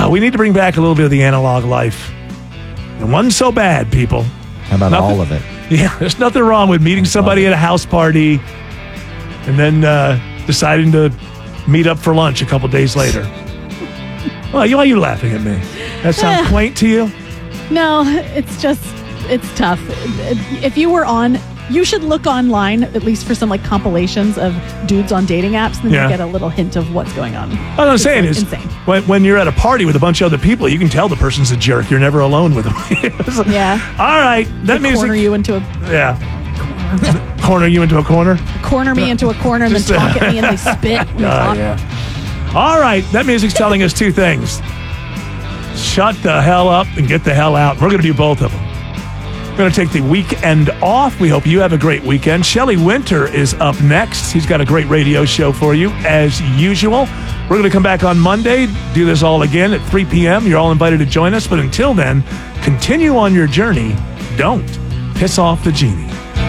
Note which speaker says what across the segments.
Speaker 1: We need to bring back a little bit of the analog life. And one so bad, people.
Speaker 2: How about all of it?
Speaker 1: Yeah, there's nothing wrong with meeting somebody at a house party and then deciding to meet up for lunch a couple days later. Why are you laughing at me? That sound quaint to you?
Speaker 3: No, it's tough. If you were on, you should look online, at least for some like compilations of dudes on dating apps, and then you get a little hint of what's going on.
Speaker 1: What I'm saying is,
Speaker 3: insane.
Speaker 1: When you're at a party with a bunch of other people, you can tell the person's a jerk. You're never alone with them.
Speaker 3: Yeah.
Speaker 1: All right. That means
Speaker 3: corner you into a
Speaker 1: corner you into a corner.
Speaker 3: Corner me into a corner and then talk at me and they spit.
Speaker 1: Yeah. All right. That music's telling us two things. Shut the hell up and get the hell out. We're going to do both of them. We're going to take the weekend off. We hope you have a great weekend. Shelley Winter is up next. He's got a great radio show for you, as usual. We're going to come back on Monday, do this all again at 3 p.m. You're all invited to join us. But until then, continue on your journey. Don't piss off the genie.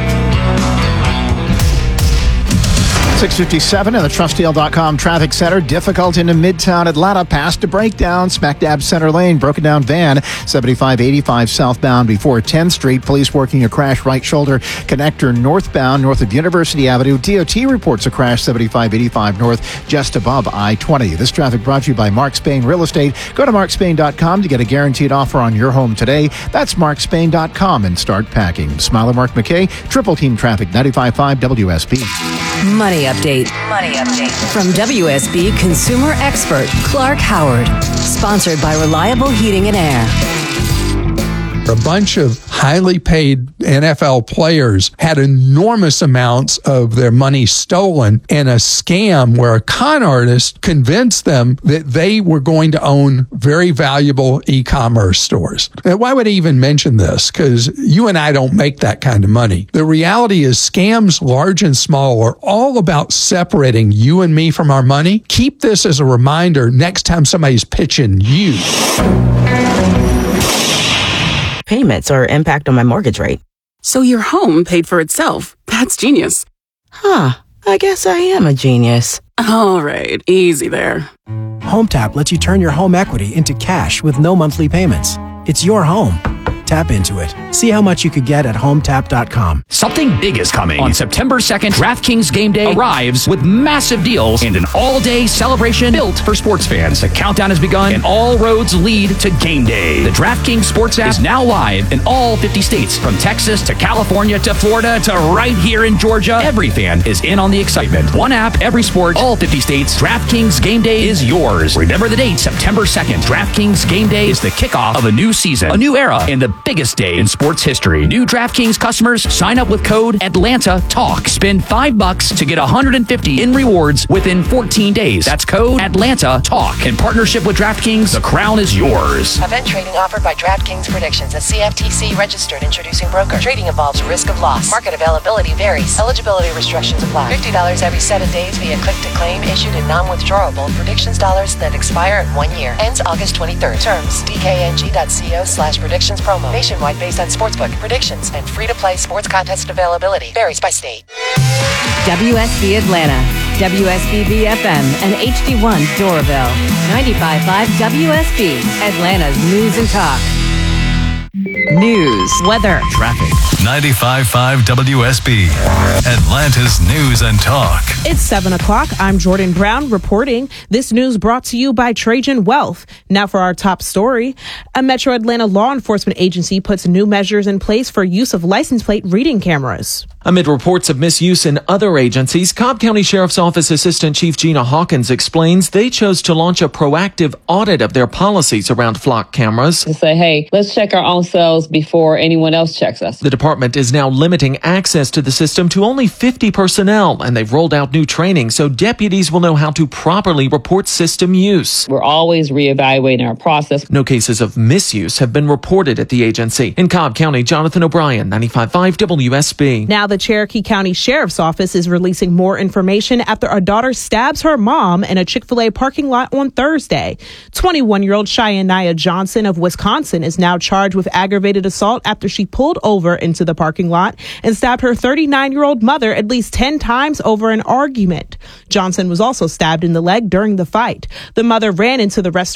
Speaker 2: 6:57 in the TrustDeal.com traffic center. Difficult into Midtown Atlanta. Past a breakdown. Smack dab center lane. Broken down van. 7585 southbound before 10th Street. Police working a crash right shoulder connector northbound north of University Avenue. DOT reports a crash 7585 north just above I-20. This traffic brought to you by Mark Spain Real Estate. Go to markspain.com to get a guaranteed offer on your home today. That's markspain.com and start packing. Smiler Mark McKay. Triple Team Traffic 95.5 WSB.
Speaker 4: Money update. From WSB consumer expert Clark Howard. Sponsored by Reliable Heating and Air.
Speaker 5: A bunch of highly paid NFL players had enormous amounts of their money stolen in a scam where a con artist convinced them that they were going to own very valuable e-commerce stores. Now, why would I even mention this? Because you and I don't make that kind of money. The reality is scams, large and small, are all about separating you and me from our money. Keep this as a reminder next time somebody's pitching you.
Speaker 6: Payments or impact on my mortgage rate.
Speaker 7: So your home paid for itself. That's genius.
Speaker 6: Huh. I guess I am a genius.
Speaker 7: All right. Easy there.
Speaker 8: HomeTap lets you turn your home equity into cash with no monthly payments. It's your home. Tap into it. See how much you could get at HomeTap.com.
Speaker 9: Something big is coming. On September 2nd, DraftKings Game Day arrives with massive deals and an all-day celebration built for sports fans. The countdown has begun and all roads lead to Game Day. The DraftKings Sports app is now live in all 50 states, from Texas to California to Florida to right here in Georgia. Every fan is in on the excitement. One app, every sport, all 50 states. DraftKings Game Day is yours. Remember the date, September 2nd. DraftKings Game Day is the kickoff of a new season, a new era, and the biggest day in sports history. New DraftKings customers sign up with code Atlanta Talk. Spend $5 to get $150 in rewards within 14 days. That's code Atlanta Talk. In partnership with DraftKings, the crown is yours.
Speaker 10: Event trading offered by DraftKings Predictions, a CFTC registered introducing broker. Trading involves risk of loss. Market availability varies. Eligibility restrictions apply. $50 every 7 days via click to claim, issued in non-withdrawable predictions dollars that expire in 1 year. Ends August 23rd. Terms dkng.co/predictions promo. Nationwide based on sportsbook predictions and free-to-play sports contest availability. Varies by state.
Speaker 4: WSB Atlanta, WSB BFM, and HD1 Doraville. 95.5 WSB, Atlanta's news and talk. News, weather,
Speaker 11: traffic. 95.5 WSB, Atlanta's news and talk.
Speaker 12: It's 7 o'clock. I'm Jordan Brown reporting. This news brought to you by Trajan Wealth. Now for our top story. A Metro Atlanta law enforcement agency puts new measures in place for use of license plate reading cameras.
Speaker 13: Amid reports of misuse in other agencies, Cobb County Sheriff's Office Assistant Chief Gina Hawkins explains they chose to launch a proactive audit of their policies around flock cameras.
Speaker 14: To say, hey, let's check our own selves before anyone else checks us.
Speaker 13: The department is now limiting access to the system to only 50 personnel, and they've rolled out new training so deputies will know how to properly report system use.
Speaker 14: We're always reevaluating our process.
Speaker 13: No cases of misuse have been reported at the agency. In Cobb County, Jonathan O'Brien, 95.5 WSB.
Speaker 12: Now the Cherokee County Sheriff's Office is releasing more information after a daughter stabs her mom in a Chick-fil-A parking lot on Thursday. 21-year-old Cheyenne Nia Johnson of Wisconsin is now charged with aggravated assault after she pulled over into the parking lot and stabbed her 39-year-old mother at least 10 times over an argument. Johnson was also stabbed in the leg during the fight. The mother ran into the restaurant